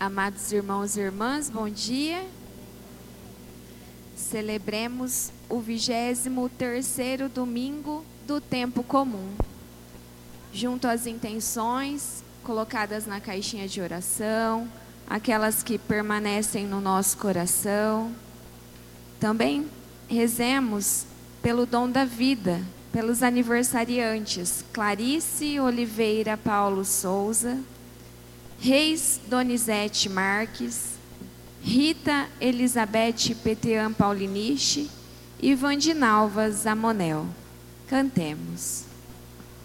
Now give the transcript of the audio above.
Amados irmãos e irmãs, bom dia. Celebremos o 23º domingo do tempo comum. Junto às intenções colocadas na caixinha de oração, aquelas que permanecem no nosso coração. Também rezemos pelo dom da vida, pelos aniversariantes Clarice Oliveira Paulo Souza, Reis Donizete Marques, Rita Elizabeth Petean Pauliniche e Vandinalva Zamonel. Cantemos.